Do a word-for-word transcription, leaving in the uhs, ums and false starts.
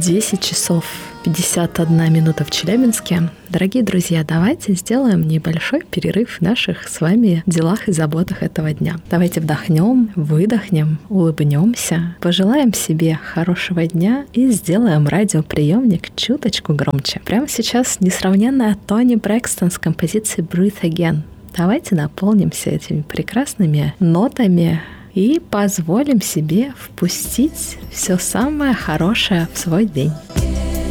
десять часов пятьдесят одна минута в Челябинске. Дорогие друзья, давайте сделаем небольшой перерыв в наших с вами делах и заботах этого дня. Давайте вдохнем, выдохнем, улыбнемся, пожелаем себе хорошего дня и сделаем радиоприемник чуточку громче. Прямо сейчас несравненная Тони Брэкстон с композицией «Breathe Again». Давайте наполнимся этими прекрасными нотами и позволим себе впустить все самое хорошее в свой день.